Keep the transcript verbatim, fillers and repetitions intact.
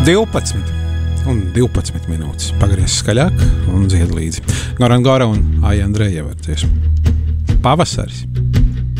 divpadsmit un divpadsmit minūtes. Pagriez skaļāk un dzied līdzi. Goran Gora un Aija Andreja var dziesmu. Pavasaris.